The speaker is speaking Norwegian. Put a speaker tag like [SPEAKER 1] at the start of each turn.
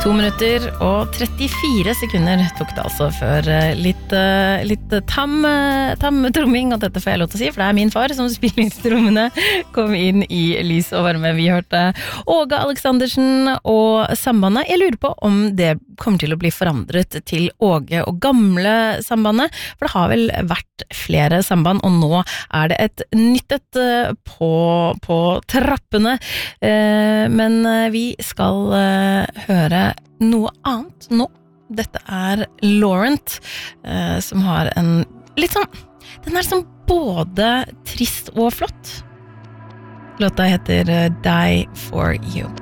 [SPEAKER 1] 2 minutter og 34 sekunder tok det altså før litt tam tromming, og dette får jeg lov til å si, for det min far som spiller trommene, kom inn i lys og varme. Vi hørte Åge Aleksandersen og sambandet. Jeg lurer på om det kommer til å bli forandret til Åge og gamle sambandet, for det har vel vært flere samband, og nå det et nytt på trappene. Men vi skal høre noe annet nå. Dette Laurent, som har en litt sånn, den sånn både trist og flott. Låta heter Die For You.